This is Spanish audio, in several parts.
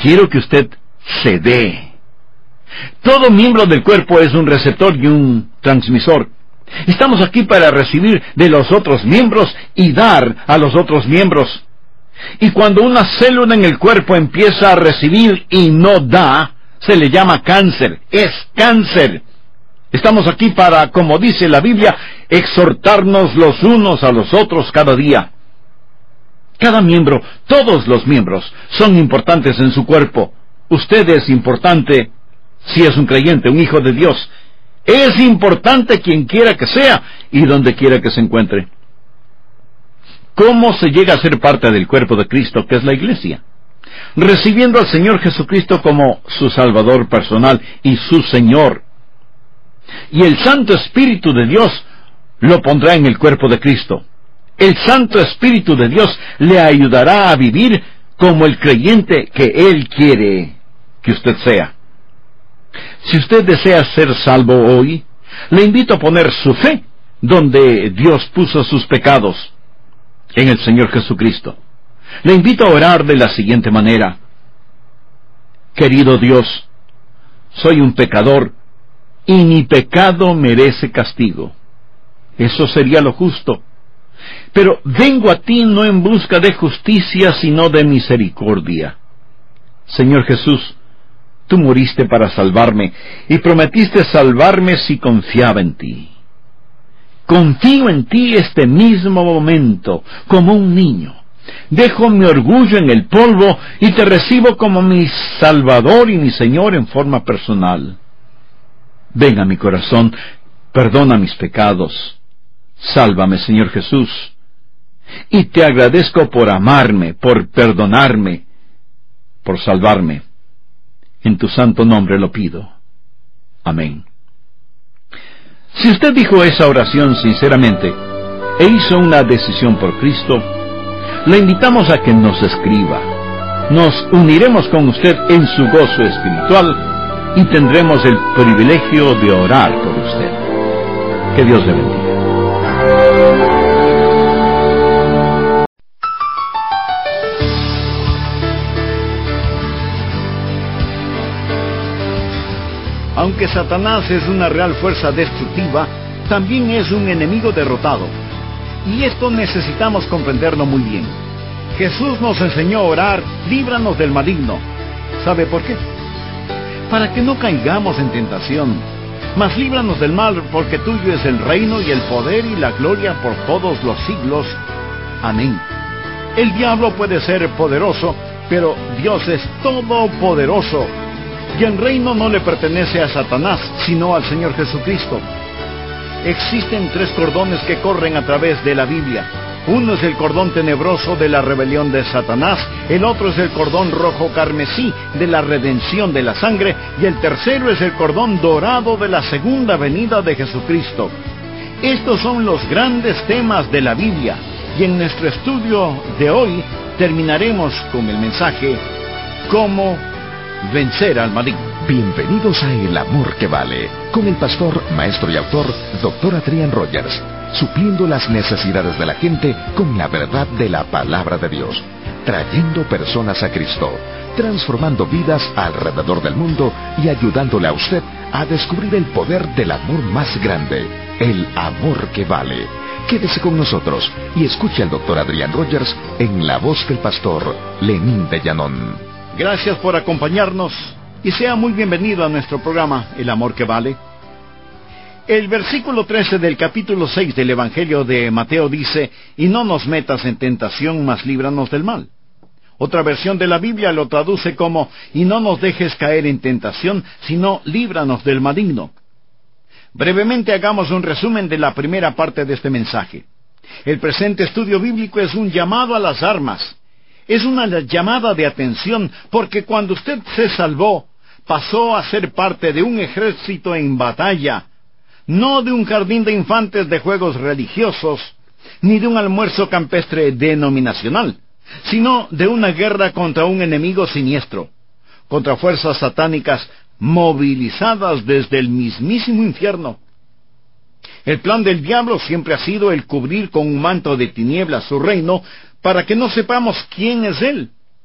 quiero que usted se dé. Todo miembro del cuerpo es un receptor y un transmisor. Estamos aquí para recibir de los otros miembros y dar a los otros miembros. Y cuando una célula en el cuerpo empieza a recibir y no da, se le llama cáncer. Es cáncer. Estamos aquí para, como dice la Biblia, exhortarnos los unos a los otros cada día. Cada miembro, todos los miembros, son importantes en su cuerpo. Usted es importante si es un creyente, un hijo de Dios. Es importante quien quiera que sea y donde quiera que se encuentre. ¿Cómo se llega a ser parte del cuerpo de Cristo, que es la iglesia? Recibiendo al Señor Jesucristo como su Salvador personal y su Señor. Y el Santo Espíritu de Dios lo pondrá en el cuerpo de Cristo. El Santo Espíritu de Dios le ayudará a vivir como el creyente que Él quiere que usted sea. Si usted desea ser salvo hoy, le invito a poner su fe donde Dios puso sus pecados, en el Señor Jesucristo. Le invito a orar de la siguiente manera: querido Dios, soy un pecador y mi pecado merece castigo. Eso sería lo justo. Pero vengo a ti no en busca de justicia, sino de misericordia. Señor Jesús, tú moriste para salvarme, y prometiste salvarme si confiaba en ti. Confío en ti este mismo momento, como un niño. Dejo mi orgullo en el polvo y te recibo como mi Salvador y mi Señor en forma personal. Ven a mi corazón, perdona mis pecados. Sálvame, Señor Jesús. Y te agradezco por amarme, por perdonarme, por salvarme. En tu santo nombre lo pido. Amén. Si usted dijo esa oración sinceramente e hizo una decisión por Cristo, le invitamos a que nos escriba. Nos uniremos con usted en su gozo espiritual y tendremos el privilegio de orar por usted. Que Dios le bendiga. Aunque Satanás es una real fuerza destructiva, también es un enemigo derrotado. Y esto necesitamos comprenderlo muy bien. Jesús nos enseñó a orar: líbranos del maligno. ¿Sabe por qué? Para que no caigamos en tentación. Mas líbranos del mal, porque tuyo es el reino y el poder y la gloria por todos los siglos. Amén. El diablo puede ser poderoso, pero Dios es todopoderoso. Y el reino no le pertenece a Satanás, sino al Señor Jesucristo. Existen 3 cordones que corren a través de la Biblia. Uno es el cordón tenebroso de la rebelión de Satanás, el otro es el cordón rojo carmesí de la redención de la sangre, y el tercero es el cordón dorado de la segunda venida de Jesucristo. Estos son los grandes temas de la Biblia, y en nuestro estudio de hoy terminaremos con el mensaje: ¿cómo vencer al maligno? Bienvenidos a El Amor que Vale, con el pastor, maestro y autor, Dr. Adrian Rogers, supliendo las necesidades de la gente con la verdad de la palabra de Dios, trayendo personas a Cristo, transformando vidas alrededor del mundo y ayudándole a usted a descubrir el poder del amor más grande, el amor que vale. Quédese con nosotros y escuche al Dr. Adrian Rogers en la voz del pastor Lenín de Llanón. Gracias por acompañarnos y sea muy bienvenido a nuestro programa El Amor que Vale. El versículo 13 del capítulo 6 del Evangelio de Mateo dice: y no nos metas en tentación, mas líbranos del mal. Otra versión de la Biblia lo traduce como: y no nos dejes caer en tentación, sino líbranos del maligno. Brevemente hagamos un resumen de la primera parte de este mensaje. El presente estudio bíblico es un llamado a las armas. Es una llamada de atención, porque cuando usted se salvó, pasó a ser parte de un ejército en batalla, no de un jardín de infantes de juegos religiosos, ni de un almuerzo campestre denominacional, sino de una guerra contra un enemigo siniestro, contra fuerzas satánicas movilizadas desde el mismísimo infierno. El plan del diablo siempre ha sido el cubrir con un manto de tinieblas su reino, para que no sepamos quién es él.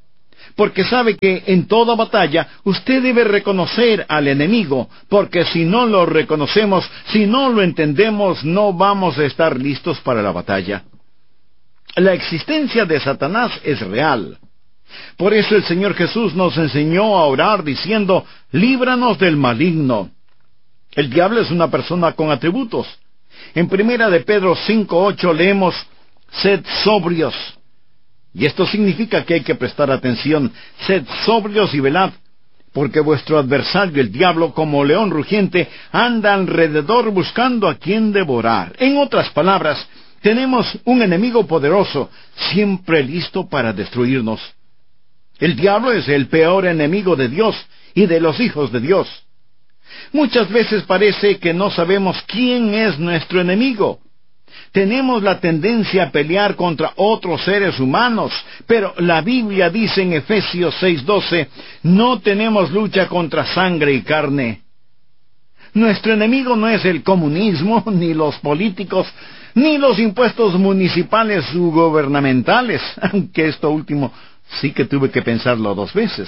porque sabe que en toda batalla usted debe reconocer al enemigo, porque si no lo reconocemos, si no lo entendemos, no vamos a estar listos para la batalla. La existencia de Satanás es real. Por eso el Señor Jesús nos enseñó a orar diciendo, líbranos del maligno. El diablo es una persona con atributos. En 1 de Pedro 5:8 leemos, sed sobrios. Y esto significa que hay que prestar atención. Sed sobrios y velad, porque vuestro adversario, el diablo, como león rugiente, anda alrededor buscando a quien devorar. En otras palabras, tenemos un enemigo poderoso, siempre listo para destruirnos. El diablo es el peor enemigo de Dios y de los hijos de Dios. Muchas veces parece que no sabemos quién es nuestro enemigo. Tenemos la tendencia a pelear contra otros seres humanos, pero la Biblia dice en Efesios 6:12, no tenemos lucha contra sangre y carne. Nuestro enemigo no es el comunismo, ni los políticos, ni los impuestos municipales u gubernamentales, aunque esto último sí que tuve que pensarlo 2 veces.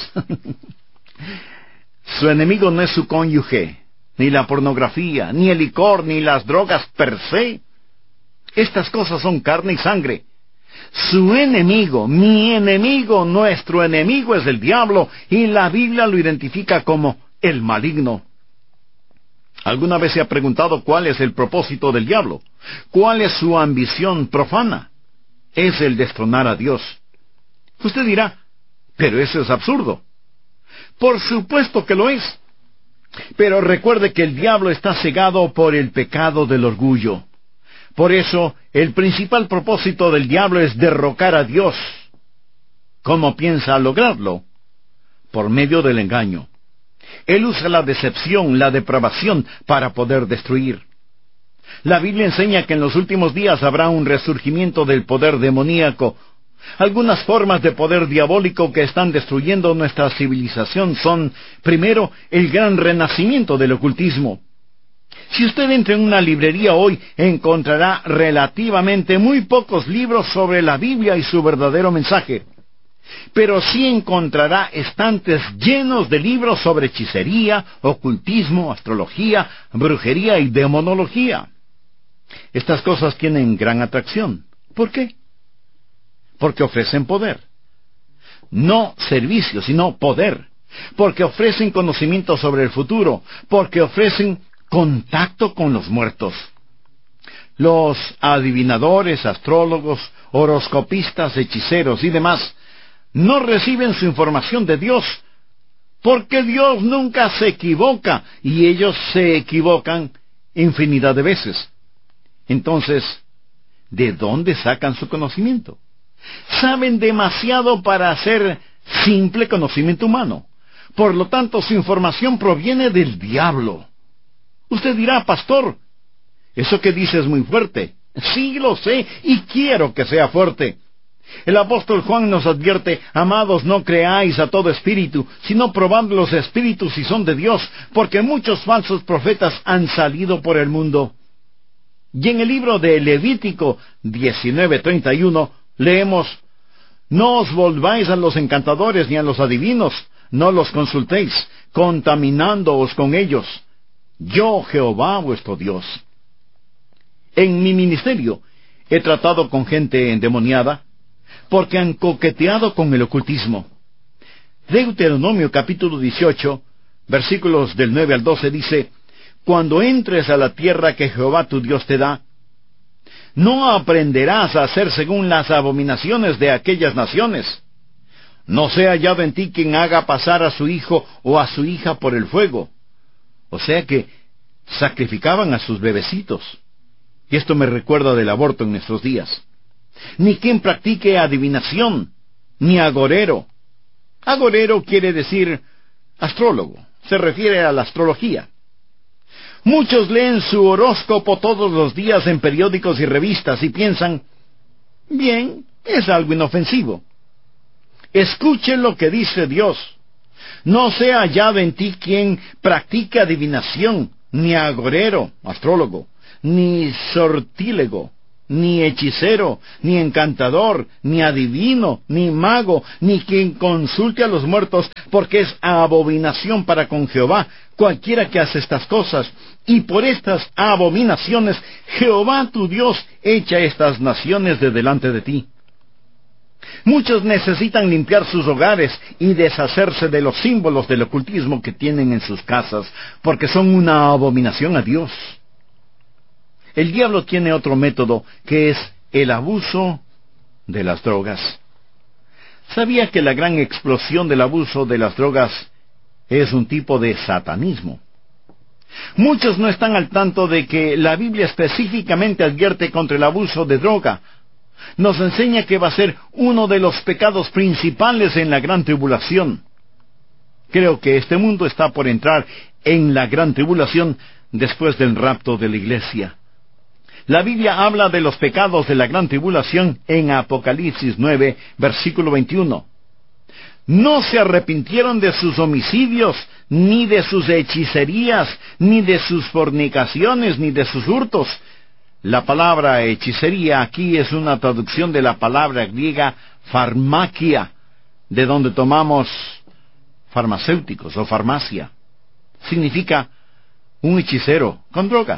Su enemigo no es su cónyuge, ni la pornografía, ni el licor, ni las drogas per se. Estas cosas son carne y sangre. Su enemigo, mi enemigo, nuestro enemigo es el diablo, y la Biblia lo identifica como el maligno. ¿Alguna vez se ha preguntado cuál es el propósito del diablo? ¿Cuál es su ambición profana? Es el destronar a Dios. Usted dirá, pero eso es absurdo. Por supuesto que lo es. Pero recuerde que el diablo está cegado por el pecado del orgullo. Por eso, el principal propósito del diablo es derrocar a Dios. ¿Cómo piensa lograrlo? Por medio del engaño. Él usa la decepción, la depravación, para poder destruir. La Biblia enseña que en los últimos días habrá un resurgimiento del poder demoníaco. Algunas formas de poder diabólico que están destruyendo nuestra civilización son, primero, el gran renacimiento del ocultismo. Si usted entra en una librería hoy, encontrará relativamente muy pocos libros sobre la Biblia y su verdadero mensaje. Pero sí encontrará estantes llenos de libros sobre hechicería, ocultismo, astrología, brujería y demonología. Estas cosas tienen gran atracción. ¿Por qué? Porque ofrecen poder. No servicio, sino poder. Porque ofrecen conocimiento sobre el futuro. Porque ofrecen contacto con los muertos. Los adivinadores, astrólogos, horoscopistas, hechiceros y demás no reciben su información de Dios, porque Dios nunca se equivoca, y ellos se equivocan infinidad de veces. Entonces, ¿de dónde sacan su conocimiento? Saben demasiado para hacer simple conocimiento humano. Por lo tanto, su información proviene del diablo. Usted dirá, pastor, eso que dice es muy fuerte. Sí, lo sé, y quiero que sea fuerte. El apóstol Juan nos advierte, amados, no creáis a todo espíritu, sino probad los espíritus si son de Dios, porque muchos falsos profetas han salido por el mundo. Y en el libro de Levítico 19:31 leemos, no os volváis a los encantadores ni a los adivinos, no los consultéis, contaminándoos con ellos. Yo, Jehová, vuestro Dios. En mi ministerio he tratado con gente endemoniada, porque han coqueteado con el ocultismo. Deuteronomio capítulo 18, versículos del 9 al 12 dice, cuando entres a la tierra que Jehová tu Dios te da, no aprenderás a hacer según las abominaciones de aquellas naciones. No sea hallado en ti quien haga pasar a su hijo o a su hija por el fuego. O sea que sacrificaban a sus bebecitos. Y esto me recuerda del aborto en nuestros días. Ni quien practique adivinación, ni agorero. Agorero quiere decir astrólogo, se refiere a la astrología. Muchos leen su horóscopo todos los días en periódicos y revistas y piensan, bien, es algo inofensivo. Escuche lo que dice Dios. No sea hallado en ti quien practique adivinación, ni agorero, astrólogo, ni sortílego, ni hechicero, ni encantador, ni adivino, ni mago, ni quien consulte a los muertos, porque es abominación para con Jehová cualquiera que hace estas cosas. Y por estas abominaciones Jehová tu Dios echa estas naciones de delante de ti. Muchos necesitan limpiar sus hogares y deshacerse de los símbolos del ocultismo que tienen en sus casas, porque son una abominación a Dios. El diablo tiene otro método, que es el abuso de las drogas. ¿Sabía que la gran explosión del abuso de las drogas es un tipo de satanismo? Muchos no están al tanto de que la Biblia específicamente advierte contra el abuso de droga. Nos enseña que va a ser uno de los pecados principales en la gran tribulación. Creo que este mundo está por entrar en la gran tribulación después del rapto de la iglesia. La Biblia habla de los pecados de la gran tribulación en Apocalipsis 9, versículo 21. No se arrepintieron de sus homicidios, ni de sus hechicerías, ni de sus fornicaciones, ni de sus hurtos. La palabra hechicería aquí es una traducción de la palabra griega farmakia, de donde tomamos farmacéuticos o farmacia. Significa un hechicero con drogas.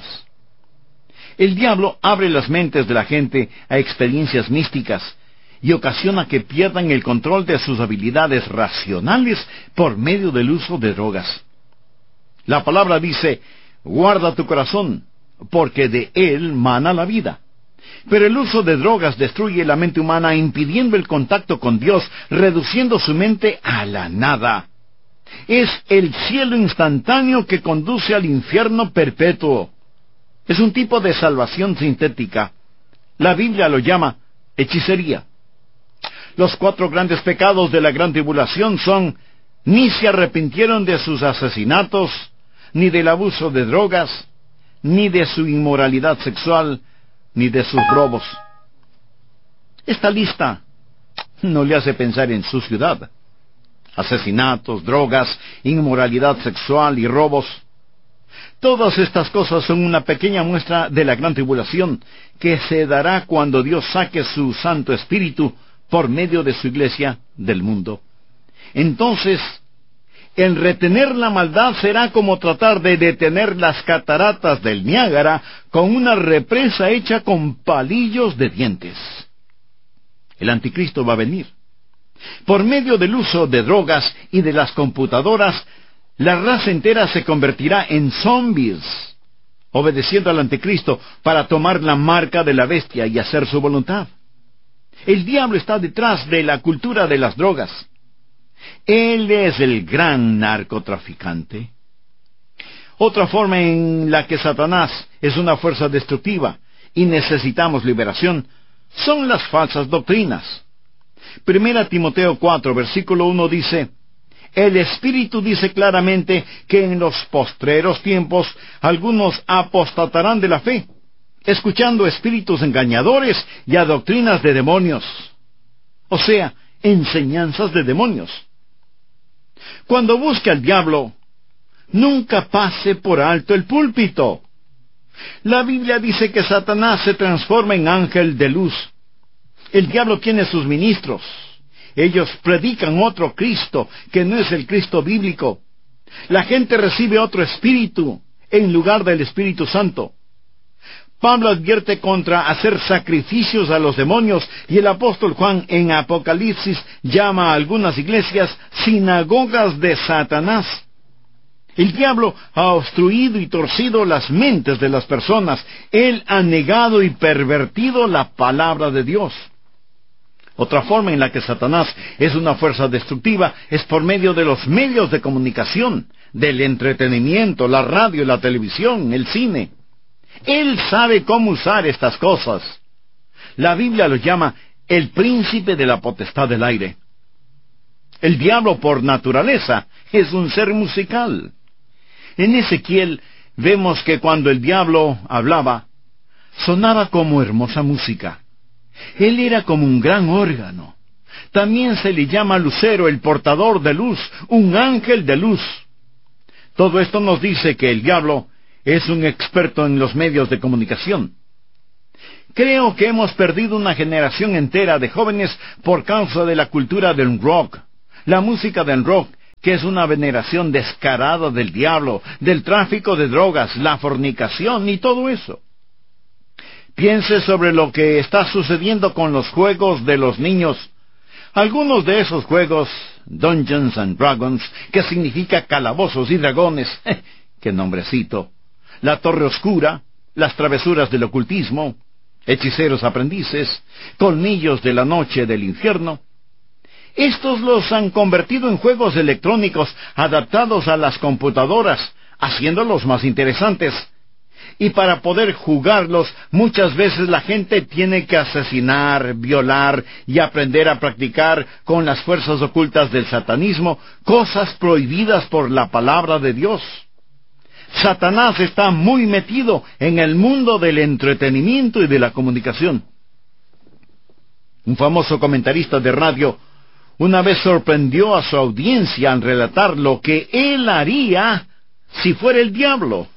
El diablo abre las mentes de la gente a experiencias místicas y ocasiona que pierdan el control de sus habilidades racionales por medio del uso de drogas. La palabra dice, guarda tu corazón, porque de él mana la vida. Pero el uso de drogas destruye la mente humana, impidiendo el contacto con Dios, reduciendo su mente a la nada. Es el cielo instantáneo que conduce al infierno perpetuo. Es un tipo de salvación sintética. La Biblia lo llama hechicería. Los 4 grandes pecados de la gran tribulación son: ni se arrepintieron de sus asesinatos, ni del abuso de drogas, ni de su inmoralidad sexual, ni de sus robos. Esta lista no le hace pensar en su ciudad. Asesinatos, drogas, inmoralidad sexual y robos. Todas estas cosas son una pequeña muestra de la gran tribulación que se dará cuando Dios saque su Santo Espíritu por medio de su iglesia del mundo. Entonces, el retener la maldad será como tratar de detener las cataratas del Niágara con una represa hecha con palillos de dientes. El anticristo va a venir. Por medio del uso de drogas y de las computadoras, la raza entera se convertirá en zombies, obedeciendo al anticristo para tomar la marca de la bestia y hacer su voluntad. El diablo está detrás de la cultura de las drogas. Él es el gran narcotraficante. Otra forma en la que Satanás es una fuerza destructiva y necesitamos liberación son las falsas doctrinas. 1 Timoteo 4, versículo 1 dice: el Espíritu dice claramente que en los postreros tiempos algunos apostatarán de la fe, escuchando espíritus engañadores y a doctrinas de demonios. O sea, enseñanzas de demonios. Cuando busque al diablo, nunca pase por alto el púlpito. La Biblia dice que Satanás se transforma en ángel de luz. El diablo tiene sus ministros. Ellos predican otro Cristo, que no es el Cristo bíblico. La gente recibe otro espíritu en lugar del Espíritu Santo. Pablo advierte contra hacer sacrificios a los demonios, y el apóstol Juan en Apocalipsis llama a algunas iglesias sinagogas de Satanás. El diablo ha obstruido y torcido las mentes de las personas. Él ha negado y pervertido la palabra de Dios. Otra forma en la que Satanás es una fuerza destructiva es por medio de los medios de comunicación, del entretenimiento, la radio, la televisión, el cine. Él sabe cómo usar estas cosas. La Biblia lo llama el príncipe de la potestad del aire. El diablo por naturaleza es un ser musical. En Ezequiel vemos que cuando el diablo hablaba, sonaba como hermosa música. Él era como un gran órgano. También se le llama lucero, el portador de luz, un ángel de luz. Todo esto nos dice que el diablo es un experto en los medios de comunicación. Creo que hemos perdido una generación entera de jóvenes por causa de la cultura del rock. La música del rock, que es una veneración descarada del diablo, del tráfico de drogas, la fornicación y todo eso. Piense sobre lo que está sucediendo con los juegos de los niños. Algunos de esos juegos, Dungeons and Dragons, que significa calabozos y dragones, ¡qué nombrecito! La Torre Oscura, las travesuras del ocultismo, hechiceros aprendices, colmillos de la noche del infierno. Estos los han convertido en juegos electrónicos adaptados a las computadoras, haciéndolos más interesantes. Y para poder jugarlos, muchas veces la gente tiene que asesinar, violar y aprender a practicar con las fuerzas ocultas del satanismo, cosas prohibidas por la palabra de Dios. Satanás está muy metido en el mundo del entretenimiento y de la comunicación. Un famoso comentarista de radio una vez sorprendió a su audiencia al relatar lo que él haría si fuera el diablo.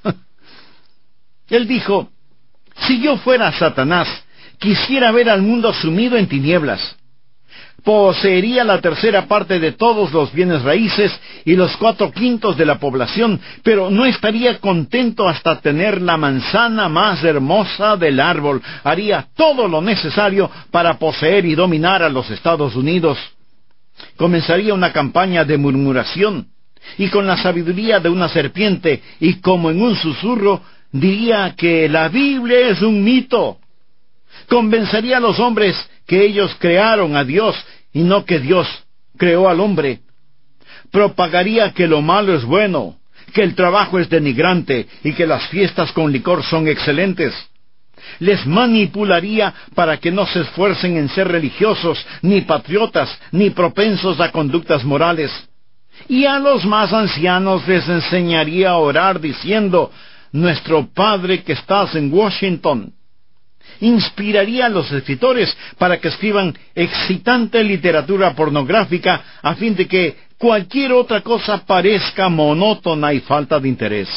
Él dijo: si yo fuera Satanás, quisiera ver al mundo sumido en tinieblas. Poseería la tercera parte de todos los bienes raíces y los 4/5 de la población, pero no estaría contento hasta tener la manzana más hermosa del árbol. Haría todo lo necesario para poseer y dominar a los Estados Unidos. Comenzaría una campaña de murmuración, y con la sabiduría de una serpiente, y como en un susurro, diría que la Biblia es un mito. Convencería a los hombres que ellos crearon a Dios y no que Dios creó al hombre. Propagaría que lo malo es bueno, que el trabajo es denigrante y que las fiestas con licor son excelentes. Les manipularía para que no se esfuercen en ser religiosos, ni patriotas, ni propensos a conductas morales. Y a los más ancianos les enseñaría a orar diciendo: Nuestro Padre que estás en Washington. Inspiraría a los escritores para que escriban excitante literatura pornográfica a fin de que cualquier otra cosa parezca monótona y falta de interés.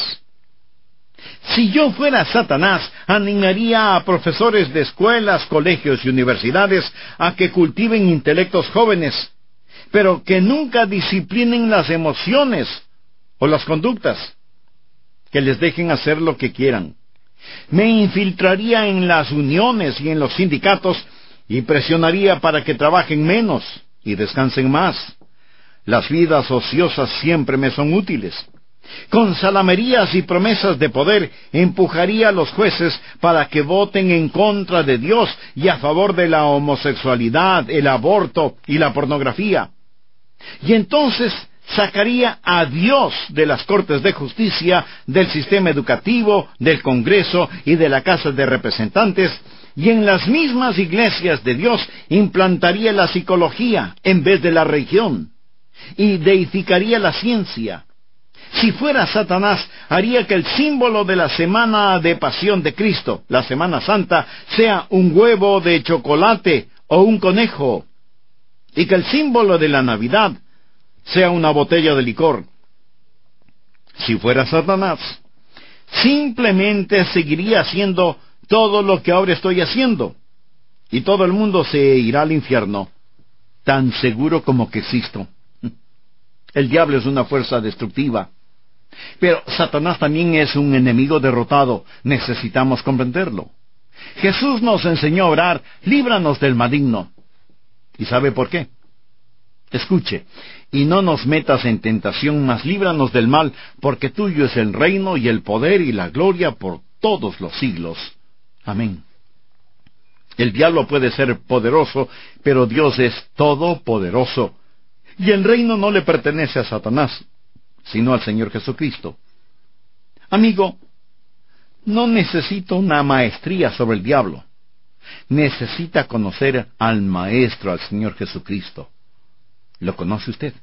Si yo fuera Satanás, animaría a profesores de escuelas, colegios y universidades a que cultiven intelectos jóvenes, pero que nunca disciplinen las emociones o las conductas, que les dejen hacer lo que quieran. Me infiltraría en las uniones y en los sindicatos y presionaría para que trabajen menos y descansen más. Las vidas ociosas siempre me son útiles. Con salamerías y promesas de poder empujaría a los jueces para que voten en contra de Dios y a favor de la homosexualidad, el aborto y la pornografía. Y entonces sacaría a Dios de las cortes de justicia, del sistema educativo, del Congreso y de la Casa de Representantes, y en las mismas iglesias de Dios implantaría la psicología en vez de la religión, y deificaría la ciencia. Si fuera Satanás, haría que el símbolo de la semana de pasión de Cristo, la Semana Santa, sea un huevo de chocolate o un conejo, y que el símbolo de la Navidad sea una botella de licor. Si fuera Satanás, simplemente seguiría haciendo todo lo que ahora estoy haciendo, y todo el mundo se irá al infierno, tan seguro como que existo. El diablo es una fuerza destructiva, pero Satanás también es un enemigo derrotado. Necesitamos comprenderlo. Jesús nos enseñó a orar: líbranos del maligno. ¿Y sabe por qué? Escuche: y no nos metas en tentación, mas líbranos del mal, porque tuyo es el reino y el poder y la gloria por todos los siglos. Amén. El diablo puede ser poderoso, pero Dios es todopoderoso. Y el reino no le pertenece a Satanás, sino al Señor Jesucristo. Amigo, no necesita una maestría sobre el diablo. Necesita conocer al Maestro, al Señor Jesucristo. ¿Lo conoce usted?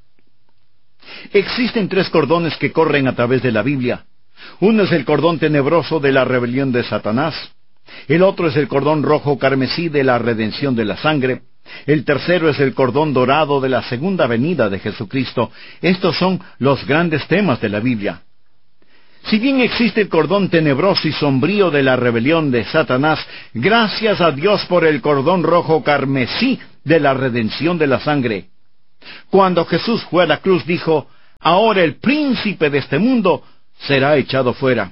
Existen 3 cordones que corren a través de la Biblia. Uno es el cordón tenebroso de la rebelión de Satanás. El otro es el cordón rojo carmesí de la redención de la sangre. El tercero es el cordón dorado de la segunda venida de Jesucristo. Estos son los grandes temas de la Biblia. Si bien existe el cordón tenebroso y sombrío de la rebelión de Satanás, gracias a Dios por el cordón rojo carmesí de la redención de la sangre. Cuando Jesús fue a la cruz dijo, ahora el príncipe de este mundo será echado fuera.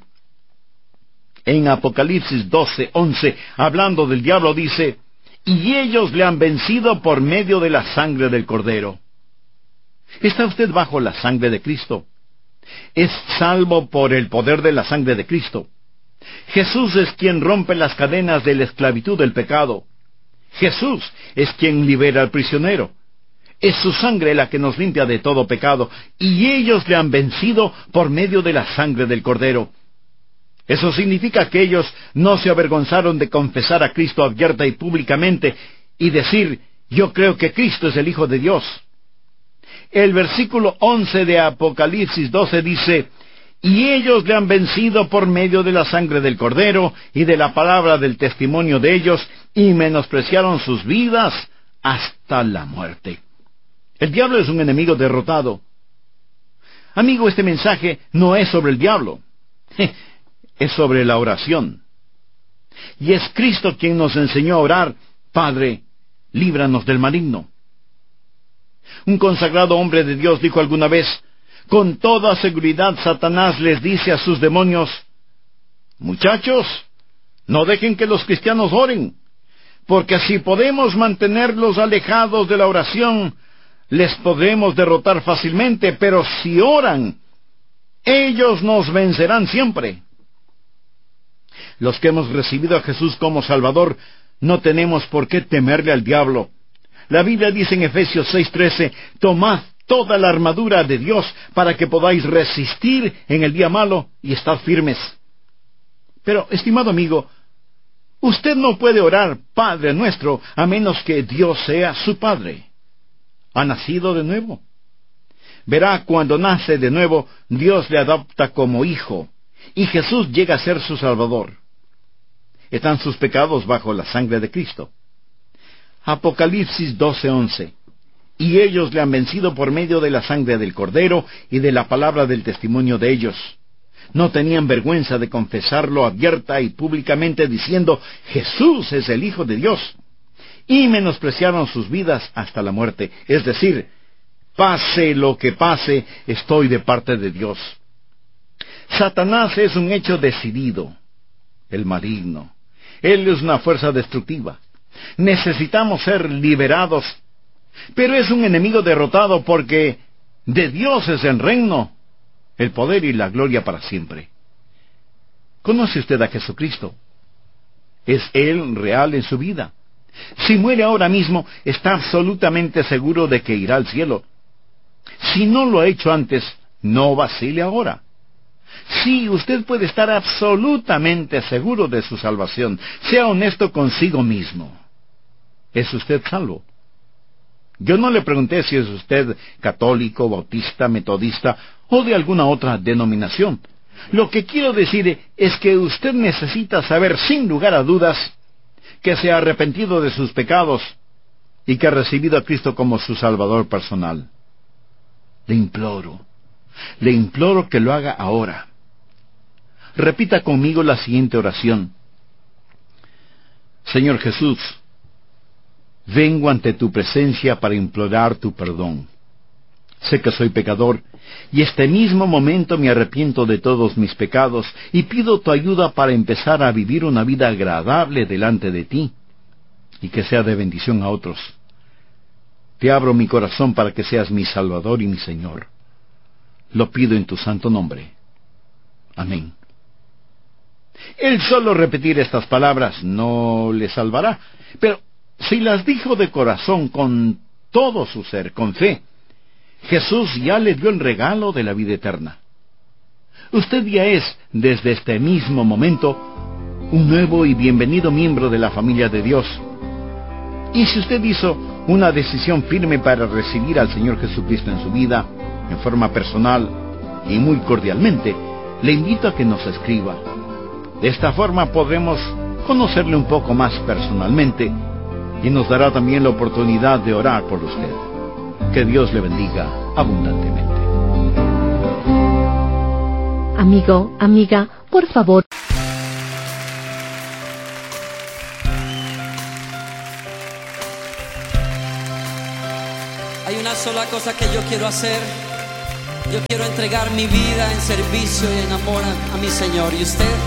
En Apocalipsis 12:11, hablando del diablo, dice, y ellos le han vencido por medio de la sangre del Cordero. ¿Está usted bajo la sangre de Cristo? Es salvo por el poder de la sangre de Cristo. Jesús es quien rompe las cadenas de la esclavitud del pecado. Jesús es quien libera al prisionero. Es su sangre la que nos limpia de todo pecado, y ellos le han vencido por medio de la sangre del Cordero. Eso significa que ellos no se avergonzaron de confesar a Cristo abierta y públicamente y decir, yo creo que Cristo es el Hijo de Dios. El versículo 11 de Apocalipsis 12 dice, y ellos le han vencido por medio de la sangre del Cordero y de la palabra del testimonio de ellos, y menospreciaron sus vidas hasta la muerte. El diablo es un enemigo derrotado. Amigo, este mensaje no es sobre el diablo. Es sobre la oración. Y es Cristo quien nos enseñó a orar, Padre, líbranos del maligno. Un consagrado hombre de Dios dijo alguna vez, con toda seguridad Satanás les dice a sus demonios, muchachos, no dejen que los cristianos oren, porque así podemos mantenerlos alejados de la oración, les podremos derrotar fácilmente, pero si oran, ellos nos vencerán siempre. Los que hemos recibido a Jesús como Salvador, no tenemos por qué temerle al diablo. La Biblia dice en Efesios 6:13, tomad toda la armadura de Dios para que podáis resistir en el día malo y estad firmes. Pero, estimado amigo, usted no puede orar Padre nuestro a menos que Dios sea su Padre. ¿Ha nacido de nuevo? Verá, cuando nace de nuevo, Dios le adopta como hijo, y Jesús llega a ser su Salvador. Están sus pecados bajo la sangre de Cristo. Apocalipsis 12:11. Y ellos le han vencido por medio de la sangre del Cordero y de la palabra del testimonio de ellos. No tenían vergüenza de confesarlo abierta y públicamente diciendo, Jesús es el Hijo de Dios. Y menospreciaron sus vidas hasta la muerte. Es decir, pase lo que pase, estoy de parte de Dios. Satanás es un hecho decidido, el maligno. Él es una fuerza destructiva. Necesitamos ser liberados, pero es un enemigo derrotado porque de Dios es el reino, el poder y la gloria para siempre. ¿Conoce usted a Jesucristo? ¿Es Él real en su vida? Si muere ahora mismo, está absolutamente seguro de que irá al cielo. Si no lo ha hecho antes, no vacile ahora. Sí, usted puede estar absolutamente seguro de su salvación. Sea honesto consigo mismo. ¿Es usted salvo? Yo no le pregunté si es usted católico, bautista, metodista o de alguna otra denominación. Lo que quiero decir es que usted necesita saber sin lugar a dudas que se ha arrepentido de sus pecados y que ha recibido a Cristo como su Salvador personal. Le imploro que lo haga ahora. Repita conmigo la siguiente oración. Señor Jesús, vengo ante tu presencia para implorar tu perdón. Sé que soy pecador, y este mismo momento me arrepiento de todos mis pecados, y pido tu ayuda para empezar a vivir una vida agradable delante de ti, y que sea de bendición a otros. Te abro mi corazón para que seas mi Salvador y mi Señor. Lo pido en tu santo nombre. Amén. El solo repetir estas palabras no le salvará, pero si las dijo de corazón, con todo su ser, con fe, Jesús ya le dio el regalo de la vida eterna. Usted ya es, desde este mismo momento, un nuevo y bienvenido miembro de la familia de Dios. Y si usted hizo una decisión firme para recibir al Señor Jesucristo en su vida, en forma personal y muy cordialmente, le invito a que nos escriba. De esta forma podremos conocerle un poco más personalmente y nos dará también la oportunidad de orar por usted. Que Dios le bendiga abundantemente. Amigo amigo, amiga, por favor. Hay una sola cosa que yo quiero hacer. Yo quiero entregar mi vida en servicio y en amor a mi Señor. ¿Y usted?